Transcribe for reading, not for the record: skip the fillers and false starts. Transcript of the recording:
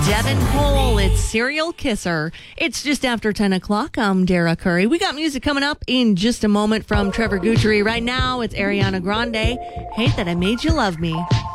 Devin Cole, it's Serial Kisser. It's just after 10 o'clock. I'm Dara Curry. We got music coming up in just a moment from Trevor Guttry. Right now, it's Ariana Grande. Hate That I Made You Love Me.